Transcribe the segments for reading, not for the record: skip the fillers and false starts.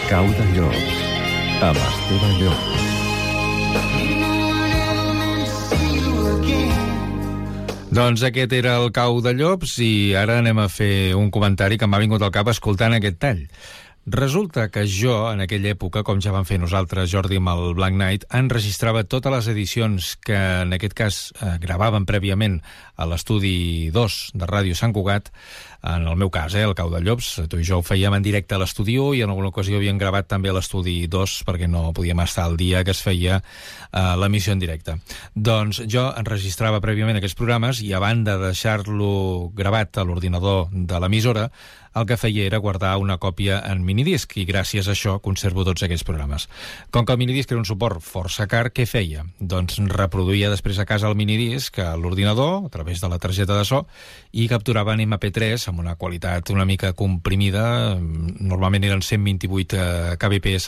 Cau de Llops, amb Esteve Llop. Doncs aquest era el Cau de Llops i ara anem a fer un comentari que m'ha vingut al cap escoltant aquest tall. Resulta que jo, en aquella època, com ja vam fer nosaltres, Jordi, amb el Black Knight, enregistrava totes les edicions que, en aquest cas, gravàvem prèviament a l'estudi 2 de Ràdio Sant Cugat. En el meu cas, el Cau de Llops, tu i jo ho fèiem en directe a l'estudi 1 i en alguna ocasió havíem gravat també a l'estudi 2 perquè no podíem estar el dia que es feia l'emissió en directe. Doncs jo enregistrava prèviament aquests programes i a banda de deixar-lo gravat a l'ordinador de l'emissora, el que feia era guardar una còpia en minidisc i gràcies a això conservo tots aquests programes. Com que el minidisc era un suport força car, què feia? Doncs reproduïa després a casa el minidisc a l'ordinador, a través de la targeta de so, i capturava en MP3 amb una qualitat una mica comprimida, normalment eren 128 kbps,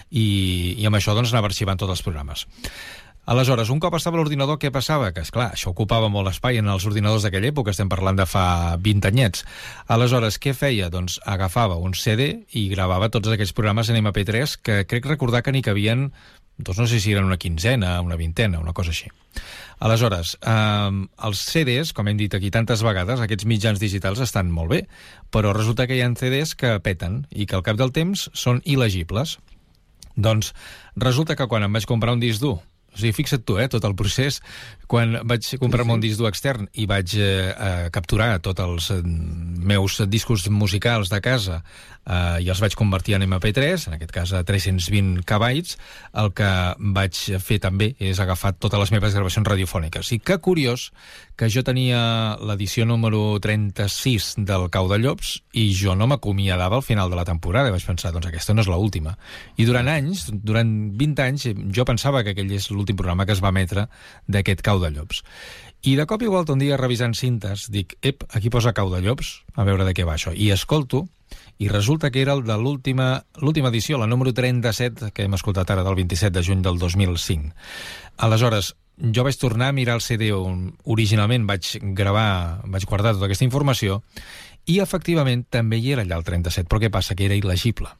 i amb això doncs anava arxivant tots els programes. Aleshores, un cop estava a l'ordinador, què passava? Que, esclar, això ocupava molt espai en els ordinadors d'aquella època, estem parlant de fa 20 anyets. Aleshores, què feia? Doncs agafava un CD i gravava tots aquests programes en MP3, que crec recordar que n'hi cabien, doncs no sé si eren una quinzena, una vintena, una cosa així. Aleshores, els CDs, com hem dit aquí tantes vegades, aquests mitjans digitals estan molt bé, però resulta que hi ha CDs que peten i que al cap del temps són il·legibles. Doncs resulta que quan em vaig comprar un disc dur, o sigui, fixa't tu, tot el procés, quan vaig comprar-me un disc dur extern i vaig capturar tots els meus discos musicals de casa i els vaig convertir en MP3, en aquest cas a 320 KB, el que vaig fer també és agafar totes les meves gravacions radiofòniques. I que curiós que jo tenia l'edició número 36 del Cau de Llops i jo no m'acomiadava al final de la temporada. Vaig pensar, doncs aquesta no és l'última. I durant anys, durant 20 anys, jo pensava que aquell és l'últim programa que es va emetre d'aquest Cau de Llops. I de cop i volta un dia revisant cintes dic, aquí posa Cau de Llops, a veure de què va això. I escolto, i resulta que era el de l'última edició, la número 37, que hem escoltat ara del 27 de juny del 2005. Aleshores, jo vaig tornar a mirar el CD on originalment vaig guardar tota aquesta informació i efectivament també hi era allà el 37, però què passa? Que era il·legible.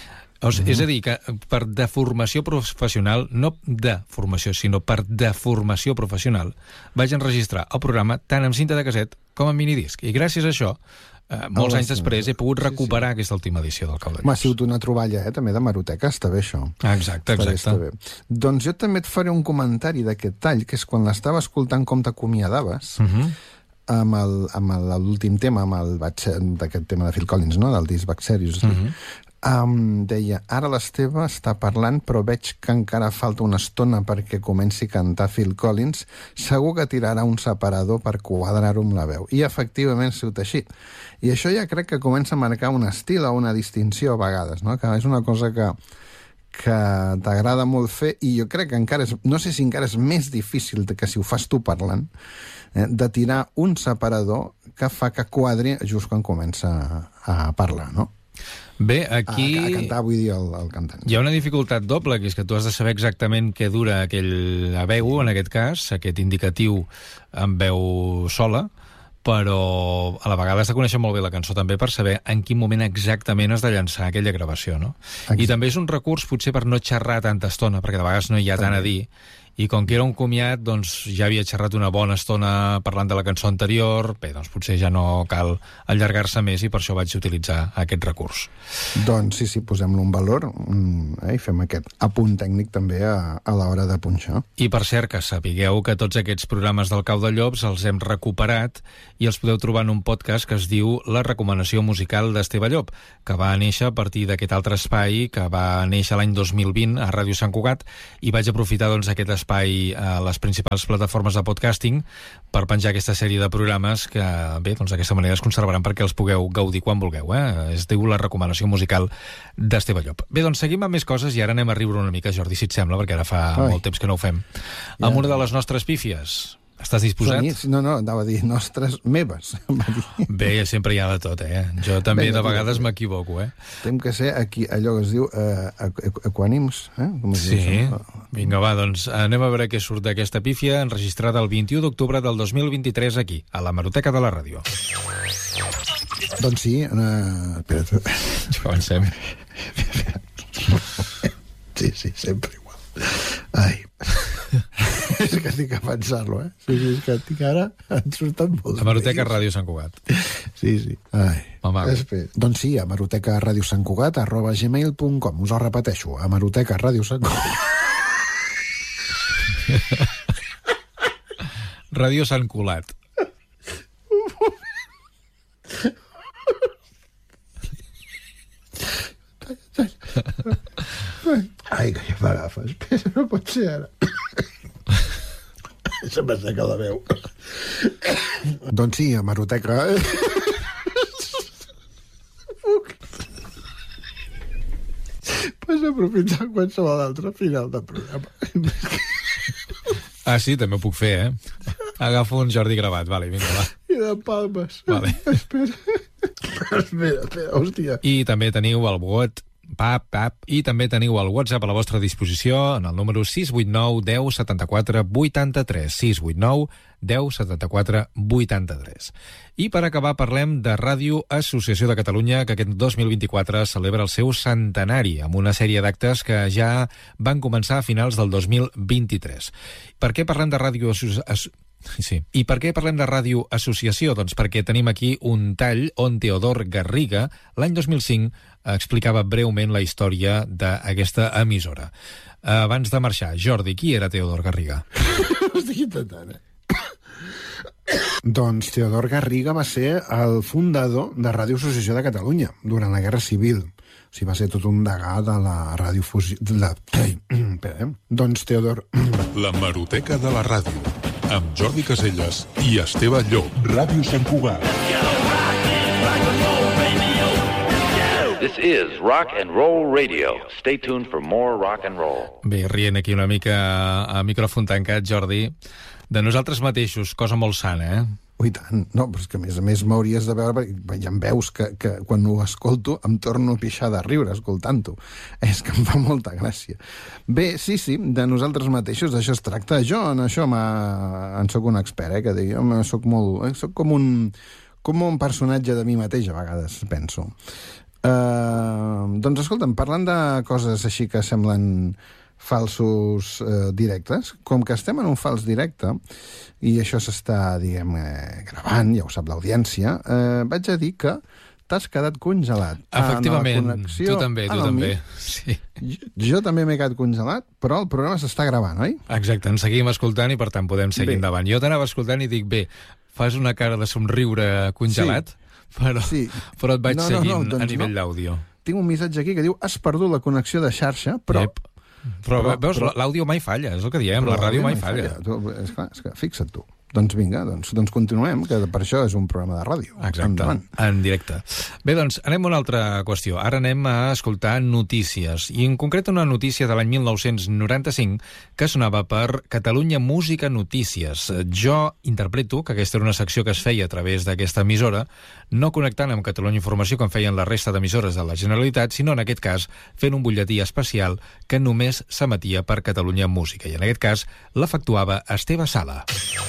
És a dir, que per deformació professional, no de formació, sinó per deformació professional, vaig enregistrar el programa tant amb cinta de casset com amb minidisc. I gràcies a això, molts anys després, he pogut recuperar aquesta última edició del Cau de Llops. M'ha sigut una troballa, també de Maroteca, està bé això. Exacte. Està bé. Doncs jo també et faré un comentari d'aquest tall, que és quan l'estava escoltant com t'acomiadaves, amb l'últim tema, d'aquest tema de Phil Collins, no? Del disc Back Serious. Deia, ara l'Esteve està parlant però veig que encara falta una estona perquè comenci a cantar Phil Collins, segur que tirarà un separador per quadrar-ho amb la veu. I efectivament ha sigut així. I això ja crec que comença a marcar un estil o una distinció a vegades, no? Que és una cosa que t'agrada molt fer i jo crec que encara no sé si encara és més difícil que si ho fas tu parlant, de tirar un separador que fa que quadri just quan comença a parlar, no? Bé, aquí... A cantar, vull dir, el cantant. Hi ha una dificultat doble, que és que tu has de saber exactament què dura aquella veu, en aquest cas, aquest indicatiu amb veu sola, però a la vegada has de conèixer molt bé la cançó també per saber en quin moment exactament has de llançar aquella gravació, no? Exacte. I també és un recurs potser per no xerrar tanta estona, perquè de vegades no hi ha tant a dir, i com que era un comiat, doncs ja havia xerrat una bona estona parlant de la cançó anterior, bé, doncs potser ja no cal allargar-se més i per això vaig utilitzar aquest recurs. Doncs sí, posem-lo en valor i fem aquest apunt tècnic també a l'hora de punxar. I per cert, que sapigueu que tots aquests programes del Cau de Llops els hem recuperat i els podeu trobar en un podcast que es diu La recomanació musical d'Esteve Llop, que va néixer a partir d'aquest altre espai que va néixer l'any 2020 a Ràdio Sant Cugat, i vaig aprofitar doncs aquest espai a les principals plataformes de podcasting per penjar aquesta sèrie de programes que, bé, doncs d'aquesta manera es conservaran perquè els pugueu gaudir quan vulgueu. Es diu La recomanació musical d'Esteve Llop. Bé, doncs seguim amb més coses i ara anem a riure una mica, Jordi, si et sembla, perquè ara fa molt temps que no ho fem. Amb una de les nostres pífies. Estàs disposat? No, anava a dir nostres, meves. Bé, sempre hi ha de tot, Jo també de vegades m'equivoco, Tem que ser aquí, allò que es diu equànims, Sí, vinga, va, doncs anem a veure què surt d'aquesta pífia enregistrada el 21 d'octubre del 2023 aquí, a la Maroteca de la Ràdio. Doncs sí, espera't. Comencem. Sí, sempre igual. Ai. És que estic a pensar-lo, Sí, és que estic ara... Han sortat molts Hemeroteca Ràdio Sant Cugat. Sí. Ai. Espera. Doncs sí, hemeroteca Ràdio Sant Cugat @gmail.com. Us ho repeteixo, hemeroteca Ràdio Sant Cugat. Ràdio Sant Culat. Ai, que ja m'agafa. Espera, no pot ser ara. Se m'asseca la veu. Doncs sí, hemeroteca... Pots aprofitar qualsevol altre final de programa. Ah, sí, també ho puc fer, Agafo un Jordi gravat, vale, vinga, va. I de palmes. Vale. Espera, hòstia. I també teniu el i també teniu el WhatsApp a la vostra disposició en el número 689 10 74 83 689 10 74 83. I per acabar parlem de Ràdio Associació de Catalunya, que aquest 2024 celebra el seu centenari amb una sèrie d'actes que ja van començar a finals del 2023. Per què parlem de Ràdio Associació? Sí. I per què parlem de Ràdio Associació? Doncs perquè tenim aquí un tall on Teodor Garriga, l'any 2005, explicava breument la història d'aquesta emissora. Abans de marxar, Jordi, qui era Teodor Garriga? Ho estic intentant, Doncs Teodor Garriga va ser el fundador de Ràdio Associació de Catalunya durant la Guerra Civil. O sigui, va ser tot un degà de la radiofusió... Doncs Teodor... La Hemeroteca de la Ràdio, amb Jordi Caselles i Esteve Llop. Ràdio Sant Cugat. This is Rock and Roll Radio. Stay tuned for more rock and roll. Bé, rient aquí una mica a micròfon tancat, Jordi, de nosaltres mateixos, cosa molt sana, Ui, tant. No, però és que a més m'hauries de veure, perquè ja em veus que quan ho escolto em torno a pixar de riure escoltant-ho. És que em fa molta gràcia. Bé, sí, de nosaltres mateixos, d'això es tracta. Jo en això en soc un expert, que dic, soc com un personatge de mi mateix, a vegades, penso. Doncs escolta'm, parlant de coses així que semblen falsos directes, com que estem en un fals directe i això s'està, gravant, ja ho sap l'audiència, vaig a dir que t'has quedat congelat. Efectivament, tu també. Sí. Jo també m'he quedat congelat, però el programa s'està gravant, oi? Exacte, ens seguim escoltant i per tant podem seguir endavant. Jo t'anava escoltant i dic, bé, fas una cara de somriure congelat, però et vaig seguint a nivell d'àudio. Tinc un missatge aquí que diu has perdut la connexió de xarxa, però veus, l'àudio mai falla, és el que diem, la ràdio mai falla. És clar, fixa't tu. Doncs vinga, doncs continuem, que per això és un programa de ràdio. Exacte, en directe. Bé, doncs, anem a una altra qüestió. Ara anem a escoltar notícies, i en concret una notícia de l'any 1995 que sonava per Catalunya Música Notícies. Jo interpreto que aquesta era una secció que es feia a través d'aquesta emissora, no connectant amb Catalunya Informació com feien la resta d'emissores de la Generalitat, sinó en aquest cas fent un butlletí especial que només s'emetia per Catalunya Música, i en aquest cas l'efectuava Esteve Sala.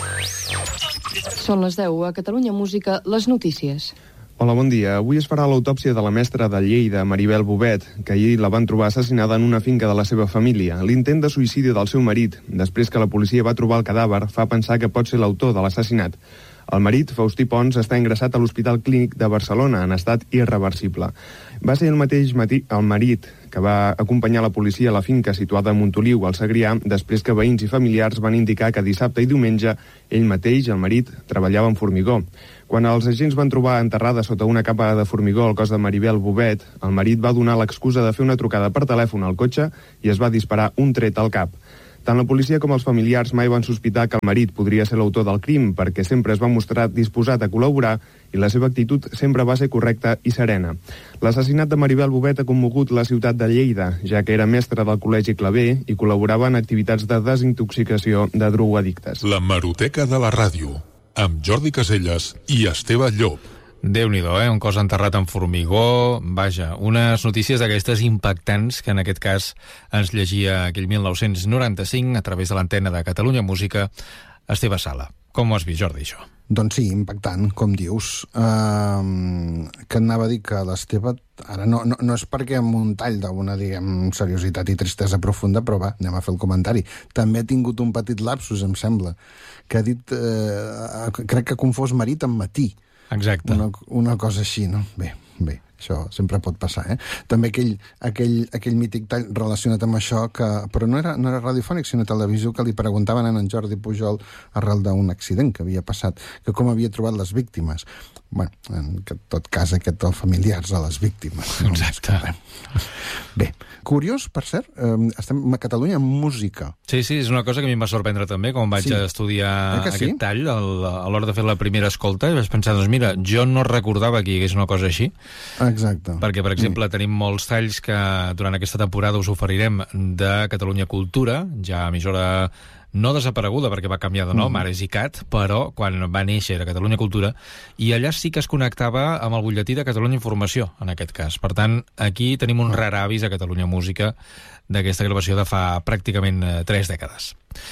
Són les 10 a Catalunya Música, les notícies. Hola, bon dia. Avui es farà l'autòpsia de la mestra de Lleida, Maribel Bobet, que ahir la van trobar assassinada en una finca de la seva família. L'intent de suïcidi del seu marit, després que la policia va trobar el cadàver, fa pensar que pot ser l'autor de l'assassinat. El marit, Faustí Pons, està ingressat a l'Hospital Clínic de Barcelona en estat irreversible. Va ser el marit que va acompanyar la policia a la finca situada a Montoliu, al Segrià, després que veïns i familiars van indicar que dissabte i diumenge ell mateix, el marit, treballava en formigó. Quan els agents van trobar enterrada sota una capa de formigó el cos de Maribel Bobet, el marit va donar l'excusa de fer una trucada per telèfon al cotxe i es va disparar un tret al cap. Tant la policia com els familiars mai van sospitar que el marit podria ser l'autor del crim, perquè sempre es va mostrar disposat a col·laborar i la seva actitud sempre va ser correcta i serena. L'assassinat de Maribel Bobet ha commogut la ciutat de Lleida, ja que era mestra del Col·legi Claver i col·laborava en activitats de desintoxicació de drogoaddictes. La Hemeroteca de la Ràdio, amb Jordi Caselles i Esteve Llop. Déu-n'hi-do, un cos enterrat en formigó, vaja, unes notícies d'aquestes impactants que en aquest cas ens llegia aquell 1995 a través de l'antena de Catalunya Música, Esteve Sala. Com ho has vist, Jordi, això? Doncs sí, impactant, com dius. Que anava a dir que l'Esteve, ara no és perquè amb un tall d'una, diguem, seriositat i tristesa profunda, però va, anem a fer el comentari. També ha tingut un petit lapsus, em sembla, que ha dit, crec que ha confós marit amb matí. Exacte. Una cosa així, no? Bé, això sempre pot passar, També aquell mític tall relacionat amb això, però no era radiofònic, sinó televisiu, que li preguntaven a en Jordi Pujol arrel d'un accident que havia passat, que com havia trobat les víctimes. Bueno, en tot cas, els familiars a les víctimes. Exacte. Bé, curiós, per cert, estem a Catalunya amb música. Sí, és una cosa que a mi em va sorprendre també, quan vaig estudiar aquest tall, a l'hora de fer la primera escolta, i vaig pensar, doncs mira, jo no recordava que hi hagués una cosa així. Exacte. Perquè, per exemple, tenim molts talls que durant aquesta temporada us oferirem de Catalunya Cultura, ja emissora no desapareguda, perquè va canviar de nom, ara és ICAT, però quan va néixer era Catalunya Cultura, i allà sí que es connectava amb el butlletí de Catalunya Informació, en aquest cas. Per tant, aquí tenim un rar avis a Catalunya Música d'aquesta gravació de fa pràcticament 3 dècades.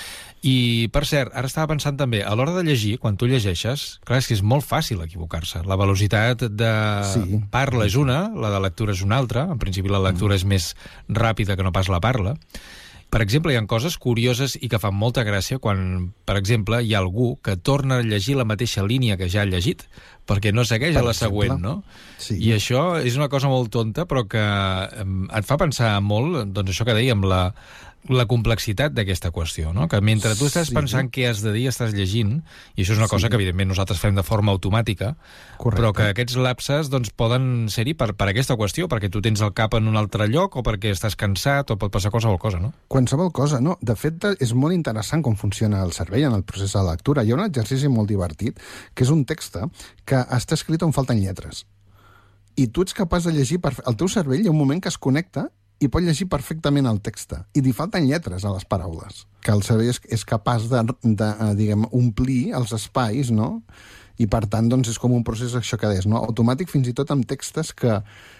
I, per cert, ara estava pensant també, a l'hora de llegir, quan tu llegeixes, clar, és que és molt fàcil equivocar-se. La velocitat de parla és una, la de lectura és una altra. En principi la lectura és més ràpida que no pas la parla. Per exemple, hi ha coses curioses i que fan molta gràcia quan, per exemple, hi ha algú que torna a llegir la mateixa línia que ja ha llegit, perquè no segueix a la següent, no? Sí. I això és una cosa molt tonta, però que et fa pensar molt, doncs això que dèiem, la complexitat d'aquesta qüestió, no? Que mentre tu estàs pensant què has de dir, estàs llegint, i això és una cosa que evidentment nosaltres fem de forma automàtica, però que aquests lapses doncs, poden ser-hi per aquesta qüestió, perquè tu tens el cap en un altre lloc, o perquè estàs cansat, o pot passar qualsevol cosa, no? Qualsevol cosa, no. De fet, és molt interessant com funciona el cervell en el procés de lectura. Hi ha un exercici molt divertit, que és un text que està escrit on falten lletres. I tu ets capaç de llegir... El teu cervell hi ha un moment que es connecta i pot llegir perfectament el text. I li falten lletres a les paraules. Que el cervell és capaç de diguem, omplir els espais, no? I, per tant, doncs, és com un procés, això que deies, no? Automàtic, fins i tot amb textos que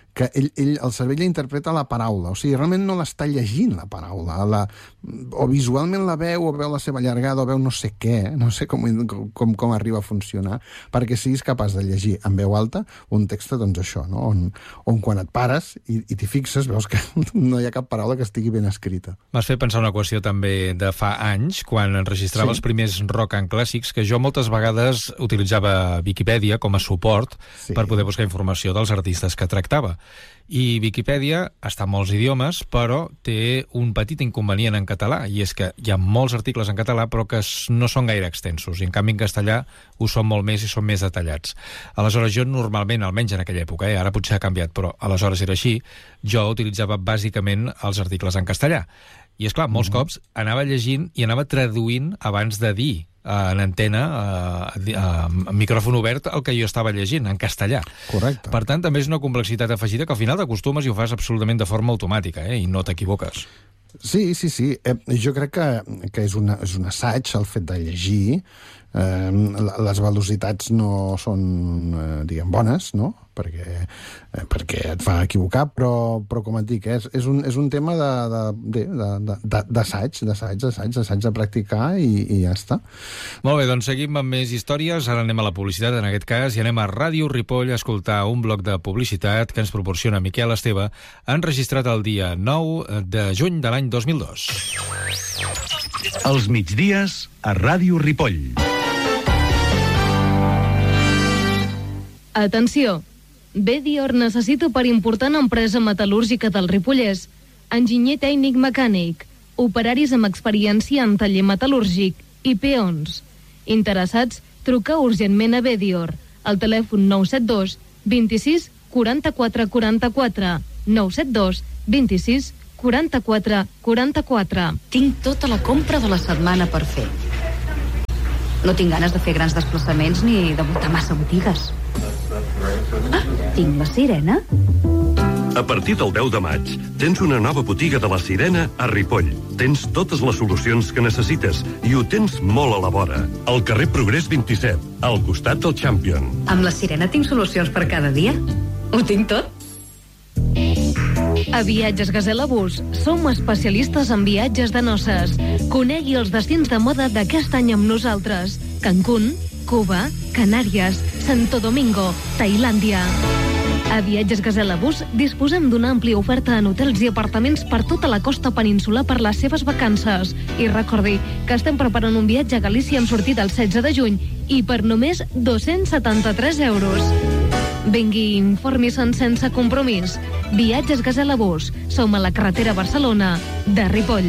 el cervell interpreta la paraula. O sigui, realment no l'està llegint, la paraula. O visualment la veu, o veu la seva allargada, o veu no sé què, no sé com arriba a funcionar, perquè siguis capaç de llegir en veu alta un text, doncs això, no? On quan et pares i t'hi fixes, veus que no hi ha cap paraula que estigui ben escrita. M'has fet pensar una qüestió també de fa anys, quan enregistrava els primers rock and clàssics, que jo moltes vegades utilitzava Viquipèdia com a suport per poder buscar informació dels artistes que tractava. I Viquipèdia està en molts idiomes, però té un petit inconvenient en català, i és que hi ha molts articles en català però que no són gaire extensos, i en canvi en castellà ho són molt més i són més detallats. Aleshores jo normalment, almenys en aquella època, ara potser ha canviat, però aleshores era així, jo utilitzava bàsicament els articles en castellà. I és clar, molts cops anava llegint i anava traduint abans de dir en antena, amb micròfon obert, el que jo estava llegint, en castellà. Correcte. Per tant, també és una complexitat afegida que al final t'acostumes i ho fas absolutament de forma automàtica, i no t'equivoques. Sí. Jo crec que és un assaig el fet de llegir. Les velocitats no són, diguem, bones, no? Perquè et fa equivocar, però com et dic, és un tema d'assaig, de practicar i ja està. Molt bé, doncs seguim amb més històries. Ara anem a la publicitat, en aquest cas, i anem a Ràdio Ripoll a escoltar un bloc de publicitat que ens proporciona Miquel Esteve, enregistrat el dia 9 de juny de l'any 2002. Els migdies a Ràdio Ripoll. Atenció! Bedior necessita per important empresa metal·lúrgica del Ripollès, enginyer tècnic mecànic, operaris amb experiència en taller metal·lúrgic i peons. Interessats, trucar urgentment a Bedior, al telèfon 972 26 44 44, 972 26 44 44. Tinc tota la compra de la setmana per fer. No tinc ganes de fer grans desplaçaments ni de voltar massa botigues. Tinc la Sirena. A partir del 10 de maig, tens una nova botiga de la Sirena a Ripoll. Tens totes les solucions que necessites i ho tens molt a la vora. Al carrer Progrés 27, al costat del Champion. Amb la Sirena tinc solucions per cada dia. Ho tinc tot. A Viatges Gazela Bus som especialistes en viatges de noces. Conegui els destins de moda d'aquest any amb nosaltres. Cancún, Cuba, Canàries, Santo Domingo, Tailàndia. A Viatges Gazela Bus disposem d'una àmplia oferta en hotels i apartaments per tota la costa peninsular per les seves vacances. I recordi que estem preparant un viatge a Galícia amb sortida el 16 de juny i per només 273 euros. Vingui, informi-se'n sense compromís. Viatges Gazela Bus. Som a la carretera Barcelona de Ripoll.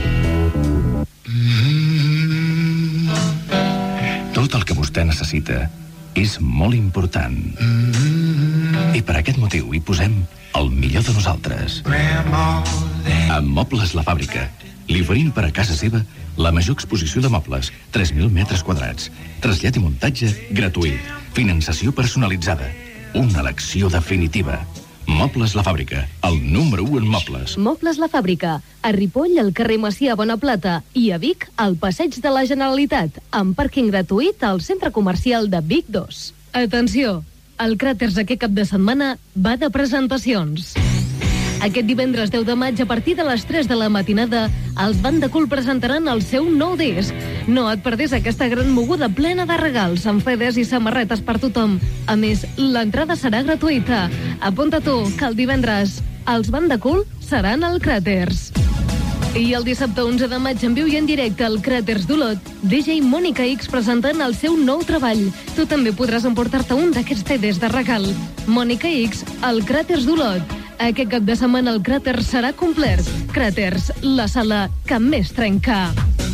Tot el que vostè necessita és molt important. I per aquest motiu hi posem el millor de nosaltres. Amb Mobles La Fàbrica li oferim per a casa seva la major exposició de mobles, 3.000 metres quadrats, trasllat i muntatge gratuït, finançació personalitzada, una elecció definitiva. Mobles La Fàbrica, el número 1 en mobles. Mobles La Fàbrica, a Ripoll, al carrer Macià Bonaplata, i a Vic, al Passeig de la Generalitat, amb pàrquing gratuït al centre comercial de Vic 2. Atenció, el Cràters aquest cap de setmana va de presentacions. Aquest divendres 10 de maig, a partir de les 3 de la matinada, els Banda Cool presentaran el seu nou disc. No et perdis aquesta gran moguda plena de regals, amb CDs i samarretes per tothom. A més, l'entrada serà gratuïta. Apunta tu, que el divendres els Banda Cool seran al Cràters. I el dissabte 11 de maig, en viu i en directe al Cràters d'Olot, DJ Mònica X presentant el seu nou treball. Tu també podràs emportar-te un d'aquests CDs de regal. Mònica X, al Cràters d'Olot. Aquest cap de setmana el Cràters serà complet. Cràters, la sala que més trenca.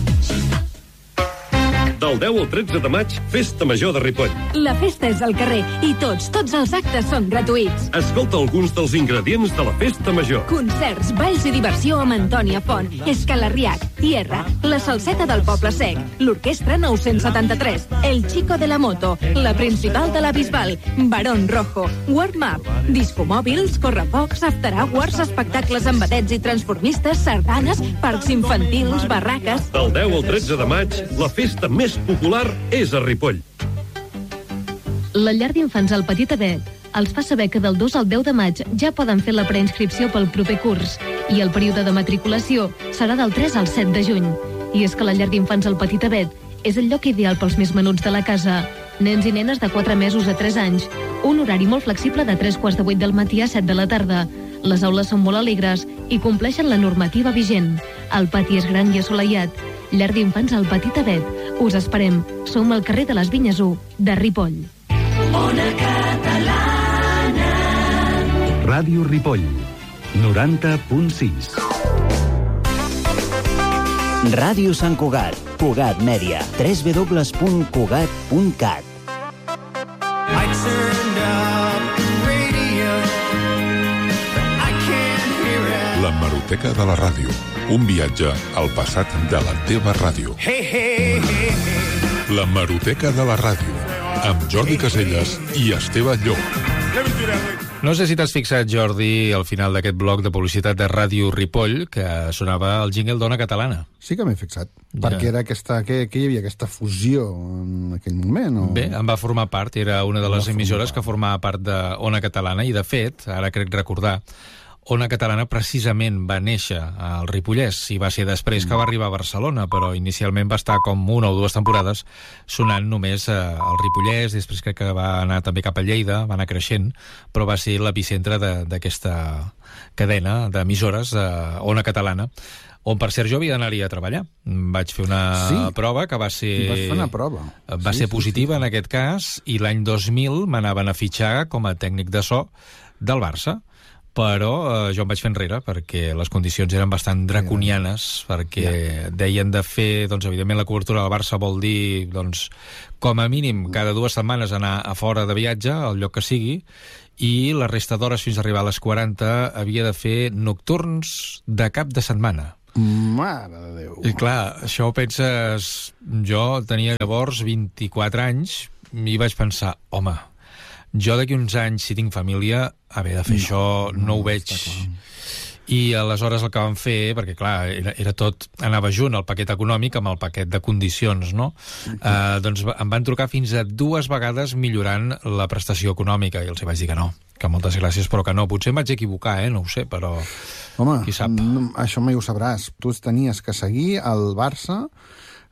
Del 10 al 13 de maig, Festa Major de Ripoll. La festa és al carrer i tots els actes són gratuïts. Escolta alguns dels ingredients de la Festa Major. Concerts, balls i diversió amb Antònia Font, Escalarriac, Tierra, la Salseta del Poble Sec, l'Orquestra 973, El Chico de la Moto, la Principal de la Bisbal, Barón Rojo, Warm Up, discomòbils, correfocs, after hours, espectacles amb vedets i transformistes, sardanes, parcs infantils, barraques... Del 10 al 13 de maig, la festa més popular és a Ripoll. La llar d'infants al Petit Avet els fa saber que del 2 al 10 de maig ja poden fer la preinscripció pel proper curs i el període de matriculació serà del 3 al 7 de juny. I és que la llar d'infants al Petit Avet és el lloc ideal pels més menuts de la casa. Nens i nenes de 4 mesos a 3 anys, un horari molt flexible de 3:45 del matí a 7 de la tarda. Les aules són molt alegres i compleixen la normativa vigent. El pati és gran i assolellat. Llar d'infants al Petit Avet. Us esperem. Som al carrer de les Vinyes 1 de Ripoll. Ona Catalana. Ràdio Ripoll, 90.6. Ràdio Sant Cugat, Cugat Mèdia, www.cugat.cat. La Hemeroteca de la ràdio. Un viatge al passat de la teva ràdio. La Hemeroteca de la ràdio. Amb Jordi Caselles i Esteve Llop. No sé si t'has fixat, Jordi, al final d'aquest bloc de publicitat de Ràdio Ripoll, que sonava el jingle d'Ona Catalana. Sí que m'he fixat, perquè era aquesta, que hi havia aquesta fusió en aquell moment. O... Bé, em va formar part, era una de les emissores que formava part d'Ona Catalana, i de fet, ara crec recordar, Ona Catalana precisament va néixer al Ripollès i va ser després que va arribar a Barcelona, però inicialment va estar com 1 o 2 temporades sonant només al Ripollès, després crec que va anar també cap a Lleida, va anar creixent, però va ser l'epicentre d'aquesta cadena d'emissores, Ona Catalana, on per cert jo havia d'anar-hi a treballar. Vaig fer una prova que va ser... Vas fer una prova. Va ser positiva en aquest cas, i l'any 2000 m'anaven a fitxar com a tècnic de so del Barça. Però jo em vaig fer enrere perquè les condicions eren bastant draconianes, perquè deien de fer, doncs, evidentment, la cobertura del Barça vol dir, doncs, com a mínim, cada 2 setmanes anar a fora de viatge, al lloc que sigui, i la resta d'hores fins a arribar a les 40 havia de fer nocturns de cap de setmana. Mare de Déu. I clar, això ho penses... Jo tenia llavors 24 anys i vaig pensar, home, jo d'aquí uns anys, si tinc família, haver de fer això no ho veig. I aleshores el que vam fer, perquè clar, era tot, anava junt el paquet econòmic amb el paquet de condicions, no? Doncs em van trucar fins a 2 vegades millorant la prestació econòmica, i els vaig dir que no, que moltes gràcies, però que no. Potser em vaig equivocar, no ho sé, però home, qui sap. Això mai ho sabràs. Tu tenies que seguir el Barça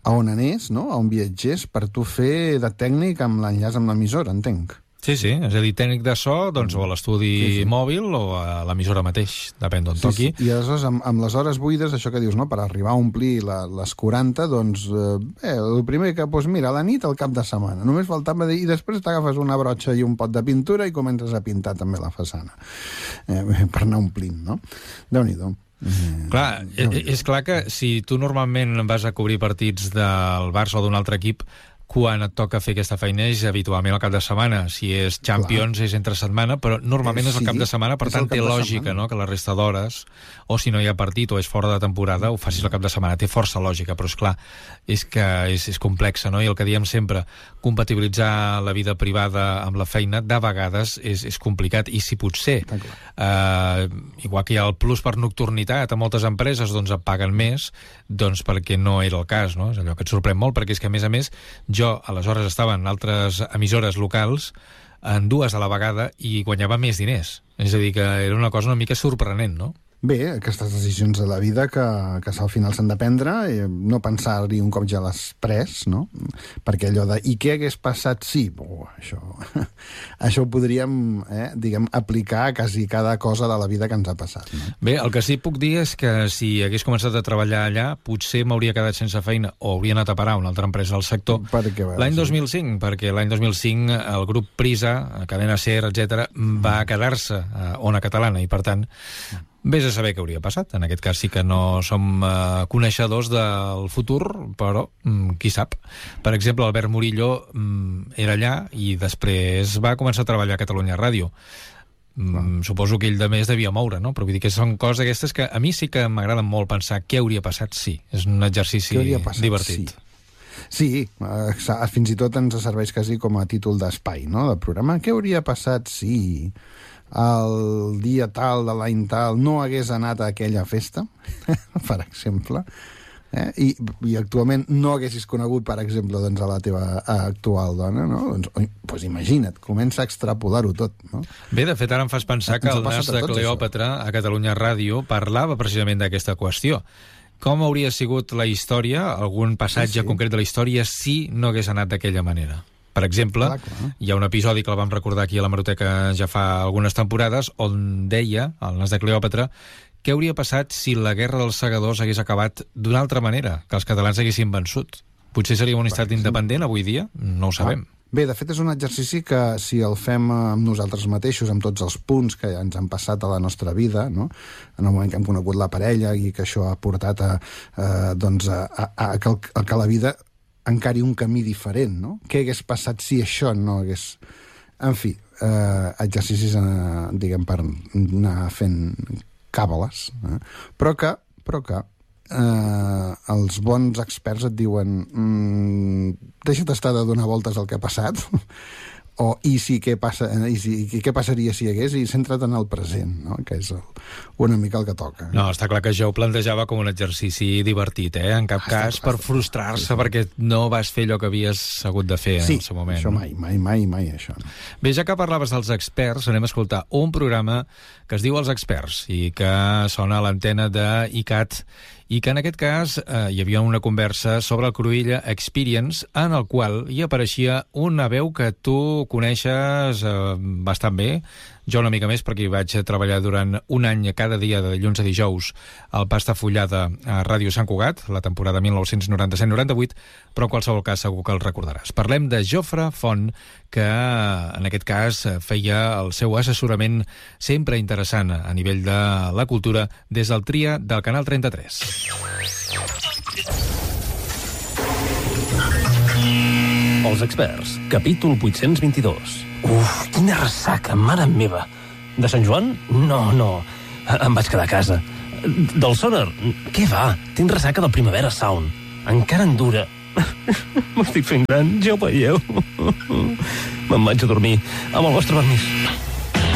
on anés, no? On viatgés, per tu fer de tècnic amb l'enllaç amb l'emissora, entenc. Sí, és a dir, tècnic de so, doncs, o a l'estudi mòbil o a l'emissora mateix, depèn d'on toqui. I aleshores, amb les hores buides, això que dius, no?, per arribar a omplir les 40, doncs, el primer que, doncs mira, a la nit, al cap de setmana. Només faltava dir, i després t'agafes una brotxa i un pot de pintura i comences a pintar també la façana, per anar omplint, no? Déu-n'hi-do. Clar, és clar que si tu normalment vas a cobrir partits del Barça o d'un altre equip, quan et toca fer aquesta feina és habitualment al cap de setmana. Si és Champions és entre setmana, però normalment és al cap de setmana, per tant té lògica, no?, que la resta d'hores, o si no hi ha partit o és fora de temporada, ho facis al cap de setmana. Té força lògica, però és clar, és que és complexa, no? I el que diem sempre, compatibilitzar la vida privada amb la feina, de vegades és complicat, i si potser, igual que hi ha el plus per nocturnitat a moltes empreses, doncs et paguen més, doncs perquè no era el cas, no? És allò que et sorprèn molt, perquè és que, a més, jo, aleshores, estava en altres emissores locals, en dues a la vegada, i guanyava més diners. És a dir, que era una cosa una mica sorprenent, no? Bé, aquestes decisions de la vida que al final s'han de prendre, no pensar-hi un cop ja l'has pres, no? Perquè allò de, i què hagués passat si? Això ho podríem, diguem, aplicar a quasi cada cosa de la vida que ens ha passat, no? Bé, el que sí puc dir és que si hagués començat a treballar allà, potser m'hauria quedat sense feina o hauria anat a parar a una altra empresa del sector l'any 2005, perquè l'any 2005 el grup Prisa, Cadena Ser, etc., va quedar-se a Ona Catalana, i per tant vés a saber què hauria passat. En aquest cas sí que no som coneixedors del futur, però qui sap. Per exemple, Albert Murillo era allà i després va començar a treballar a Catalunya Ràdio. Suposo que ell de més devia moure, no? Però vull dir que són coses aquestes que a mi sí que m'agrada molt pensar què hauria passat si. És un exercici divertit. Sí, fins i tot ens serveix quasi com a títol d'espai, no?, del programa. Què hauria passat si el dia tal de l'any tal no hagués anat a aquella festa, per exemple, i actualment no haguessis conegut, per exemple, doncs, a la teva actual dona, no? Doncs imagina't, comença a extrapolar-ho tot, no? Bé, de fet, ara em fas pensar que el nas de Cleòpatra a Catalunya Ràdio parlava precisament d'aquesta qüestió. Com hauria sigut la història, algun passatge concret de la història, si no hagués anat d'aquella manera? Per exemple, hi ha un episodi que el vam recordar aquí a l'Hemeroteca ja fa algunes temporades, on deia, el nas de Cleòpatra, què hauria passat si la Guerra dels Segadors hagués acabat d'una altra manera, que els catalans haguessin vençut. Potser seria un estat independent avui dia? No ho sabem. Bé, de fet és un exercici que si el fem amb nosaltres mateixos, amb tots els punts que ens han passat a la nostra vida, no?, en el moment que hem conegut la parella i que això ha portat a que la vida encari un camí diferent, no? Què hagués passat si això no hagués... En fi, exercicis, diguem, per anar fent càbales, però que els bons experts et diuen deixa't estar de donar voltes al que ha passat, què passaria si hi hagués, i centra't en el present, no?, que és una mica el que toca. No, està clar que jo ho plantejava com un exercici divertit, en cap cas per frustrar-se perquè no vas fer allò que havies hagut de fer en el seu moment. Sí, això mai, això. Bé, ja que parlaves dels experts, anem a escoltar un programa que es diu Els Experts i que sona a l'antena d'ICAT, i que en aquest cas hi havia una conversa sobre el Cruïlla Experience, en el qual hi apareixia una veu que tu coneixes bastant bé, jo una mica més perquè hi vaig treballar durant un any cada dia de dilluns a dijous al Pasta Fullada a Ràdio Sant Cugat, la temporada 1997-98, però en qualsevol cas segur que el recordaràs. Parlem de Jofre Font, que en aquest cas feia el seu assessorament sempre interessant a nivell de la cultura des del Tria del Canal 33. Els Experts, capítol 822. Quina ressaca, mare meva. De Sant Joan? No, em vaig quedar a casa. Del Sonar? Què va? Tinc ressaca del Primavera Sound. Encara en dura. M'estic fent gran, ja ho veieu. Me'n vaig a dormir, amb el vostre permís.